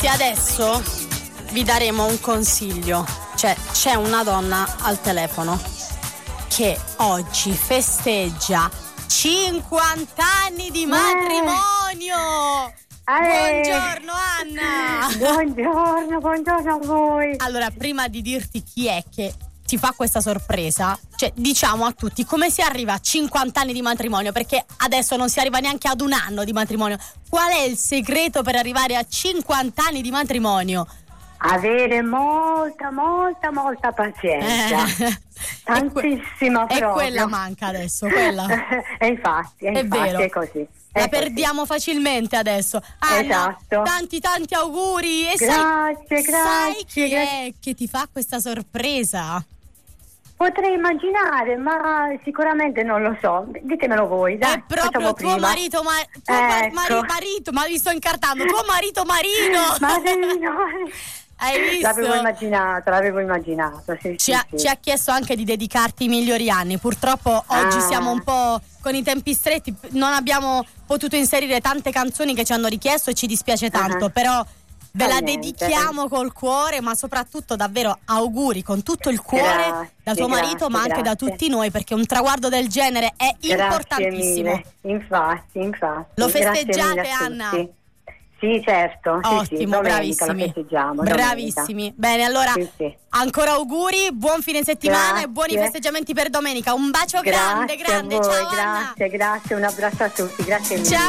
Ragazzi, adesso vi daremo un consiglio. Cioè, c'è una donna al telefono che oggi festeggia 50 anni di matrimonio. Buongiorno Anna. Buongiorno a voi. Allora, prima di dirti chi è che ti fa questa sorpresa, cioè diciamo a tutti come si arriva a 50 anni di matrimonio, perché adesso non si arriva neanche ad un anno di matrimonio. Qual è il segreto per arrivare a 50 anni di matrimonio? Avere molta pazienza. Tantissima proprio. E quella manca adesso, quella. E infatti, è vero. È così. La perdiamo facilmente adesso. Anna, esatto. Tanti auguri. E grazie. Sai chi è che ti fa questa sorpresa? Potrei immaginare, ma sicuramente non lo so. Ditemelo voi, dai. È proprio tuo marito, marito, ma vi sto incartando. Tuo marito Marino. Marino. Hai visto? L'avevo immaginato. Sì, ci ha chiesto anche di dedicarti i migliori anni. Purtroppo oggi siamo un po' con i tempi stretti, non abbiamo potuto inserire tante canzoni che ci hanno richiesto e ci dispiace tanto, però ve la dedichiamo col cuore, ma soprattutto davvero auguri con tutto il cuore da tuo marito, ma anche da tutti noi, perché un traguardo del genere è importantissimo. Infatti. Lo festeggiate, Anna? Sì, certo. Ottimo, bravissimi. Bravissimi. Bene, allora ancora auguri, buon fine settimana e buoni festeggiamenti per domenica. Un bacio grande. Ciao Anna. Grazie, un abbraccio a tutti, grazie mille. Ciao.